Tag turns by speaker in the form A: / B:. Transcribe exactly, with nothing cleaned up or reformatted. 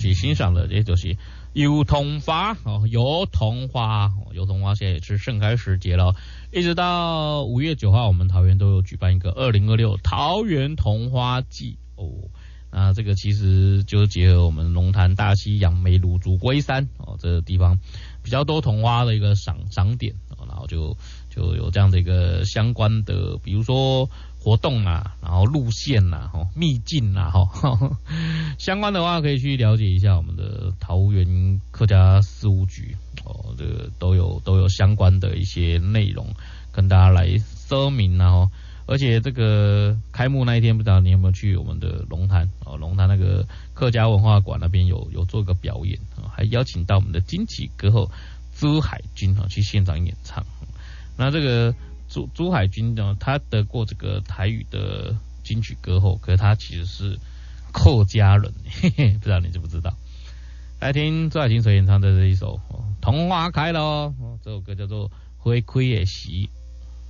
A: 去欣赏的，也就是油桐花哦，油桐花，油桐花现在也是盛开时节了，一直到五月九号，我们桃园都有举办一个二零二六桃园桐花季哦。那这个其实就是结合我们龙潭、大溪、杨梅、芦竹、龟山哦，这个地方比较多桐花的一个赏赏点哦，然后就就有这样的一个相关的，比如说活动啊，然后路线呐、啊，哦，秘境呐、啊，哈，相关的话可以去了解一下我们的桃园客家事务局哦，这个都有都有相关的一些内容跟大家来说明啊，哦。而且这个开幕那一天，不知道你有没有去我们的龙潭哦？龙潭那个客家文化馆那边有有做个表演啊、哦，还邀请到我们的金曲歌后朱海军啊、哦、去现场演唱。那这个朱朱海军呢，他得过这个台语的金曲歌后，可是他其实是客家人，嘿嘿，不知道你知不知道？来听朱海军所演唱的这一首《桐花开了》哦，这首歌叫做《花开的时》。